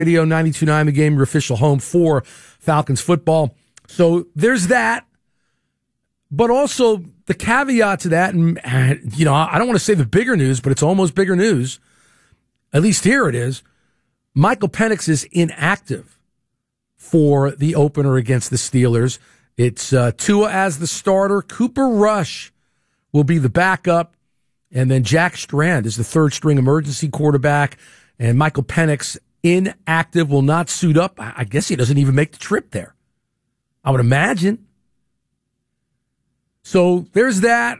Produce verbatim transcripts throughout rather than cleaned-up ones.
Radio ninety-two point nine The Game, your official home for Falcons football. So there's that. But also the caveat to that, and you know, I don't want to say the bigger news, but it's almost bigger news. At least here it is. Michael Penix is inactive for the opener against the Steelers. It's uh, Tua as the starter. Cooper Rush will be the backup. And then Jack Strand is the third string emergency quarterback. And Michael Penix, inactive, will not suit up. I guess he doesn't even make the trip there, I would imagine. So there's that.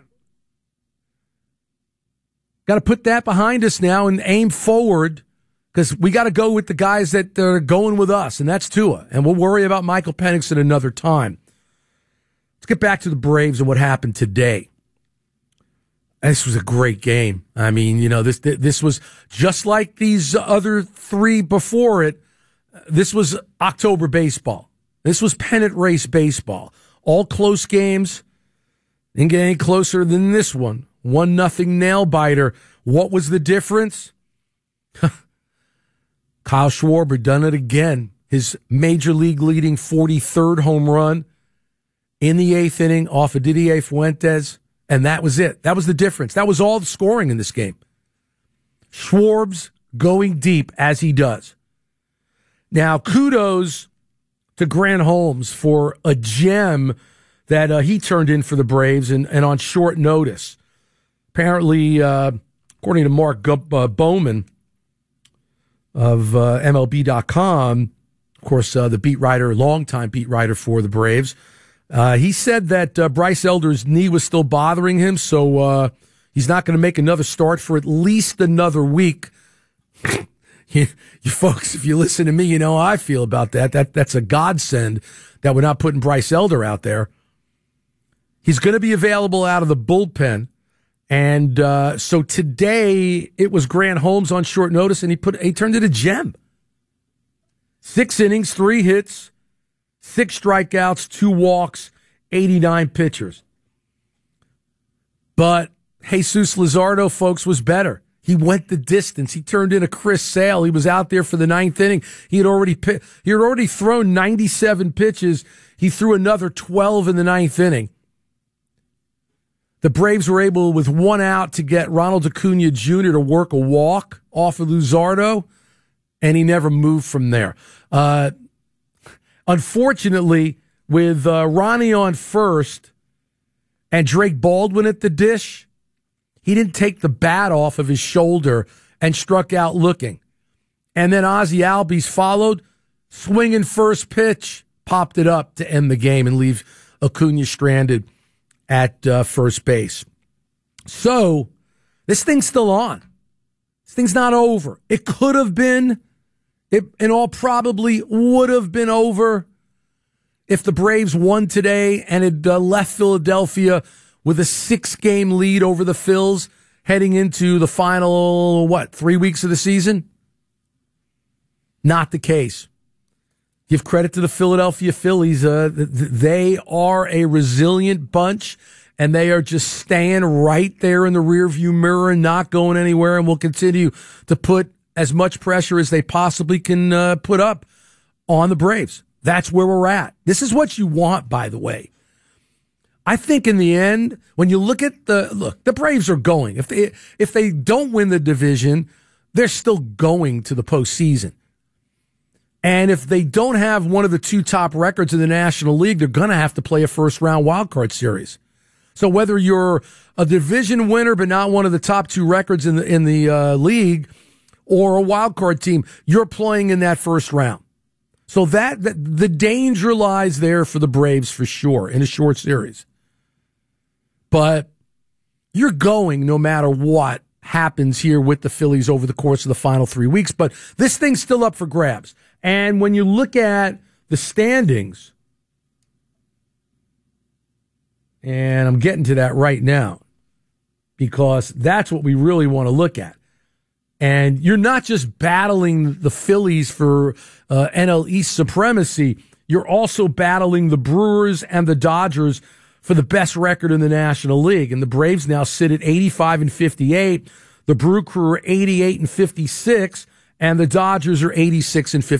Got to put that behind us now and aim forward, because we got to go with the guys that are going with us, and that's Tua. And we'll worry about Michael Penix at another time. Let's get back to the Braves and what happened today. This was a great game. I mean, you know, this this was just like these other three before it. This was October baseball. This was pennant race baseball. All close games. Didn't get any closer than this one. One nothing nail biter. What was the difference? Kyle Schwarber done it again. His major league leading forty-third home run in the eighth inning off of Didier Fuentes. And that was it. That was the difference. That was all the scoring in this game. Schwarbs going deep as he does. Now, kudos to Grant Holmes for a gem that uh, he turned in for the Braves and, and on short notice. Apparently, uh, according to Mark G- uh, Bowman of uh, M L B dot com, of course, uh, the beat writer, longtime beat writer for the Braves, uh, he said that uh, Bryce Elder's knee was still bothering him, so uh, he's not going to make another start for at least another week. you, you folks, if you listen to me, you know how I feel about that. That that's a godsend that we're not putting Bryce Elder out there. He's going to be available out of the bullpen. And uh, so today it was Grant Holmes on short notice, and he put he turned it a gem. Six innings, three hits, six strikeouts, two walks, eighty-nine pitchers. But Jesus Luzardo, folks, was better. He went the distance. He turned in a Chris Sale. He was out there for the ninth inning. He had already he had already thrown ninety-seven pitches. He threw another twelve in the ninth inning. The Braves were able, with one out, to get Ronald Acuna Junior to work a walk off of Luzardo, and he never moved from there. Uh, unfortunately, with uh, Ronnie on first and Drake Baldwin at the dish, he didn't take the bat off of his shoulder and struck out looking. And then Ozzie Albies followed, swinging first pitch, popped it up to end the game and leave Acuna stranded at uh, first base. So this thing's still on. This thing's not over. It could have been, it in all probably would have been over if the Braves won today and had uh, left Philadelphia with a six-game lead over the Phils heading into the final, what, three weeks of the season? Not the case. Give credit to the Philadelphia Phillies. Uh, they are a resilient bunch, and they are just staying right there in the rearview mirror and not going anywhere, and will continue to put as much pressure as they possibly can uh, put up on the Braves. That's where we're at. This is what you want, by the way. I think in the end, when you look at the, look, the Braves are going. If they, if they don't win the division, they're still going to the postseason. And if they don't have one of the two top records in the National League, they're going to have to play a first-round wildcard series. So whether you're a division winner but not one of the top two records in the in the uh, league, or a wildcard team, you're playing in that first round. So that, that the danger lies there for the Braves for sure in a short series. But you're going no matter what happens here with the Phillies over the course of the final three weeks. But this thing's still up for grabs. And when you look at the standings, and I'm getting to that right now, because that's what we really want to look at. And you're not just battling the Phillies for uh, N L East supremacy. You're also battling the Brewers and the Dodgers for the best record in the National League. And the Braves now sit at eighty-five and fifty-eight. The Brew Crew are eighty-eight and fifty-six. and the Dodgers are eighty-six and fifty.